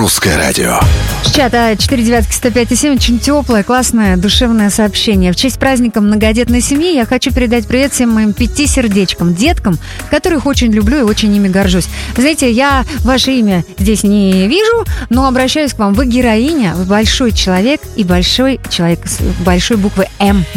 Русское радио. Чата 495,7. Очень теплое, классное, душевное сообщение. В честь праздника многодетной семьи я хочу передать привет всем моим 5 сердечкам, деткам, которых очень люблю и очень ими горжусь. Вы знаете, я ваше имя здесь не вижу, но обращаюсь к вам. Вы героиня, вы большой человек и большой человек с большой буквы М.